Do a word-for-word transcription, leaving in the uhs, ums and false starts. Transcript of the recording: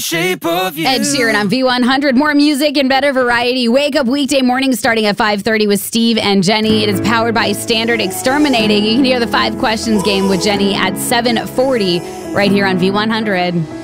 Shape of you. Ed Sheeran on V one hundred. More music and better variety. Wake up weekday mornings starting at five thirty with Steve and Jenny. It is powered by Standard Exterminating. You can hear the five questions game with Jenny at seven forty right here on V one hundred.